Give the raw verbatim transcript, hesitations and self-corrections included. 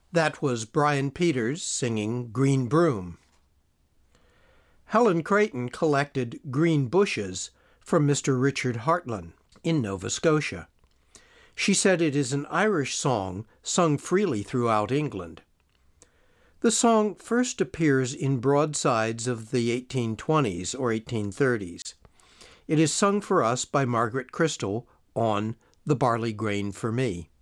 That was Brian Peters singing Green Broom. Helen Creighton collected Green Bushes from Mister Richard Hartland in Nova Scotia. She said it is an Irish song sung freely throughout England. The song first appears in broadsides of the eighteen twenties or eighteen thirties. It is sung for us by Margaret Crystal on The Barley Grain for Me.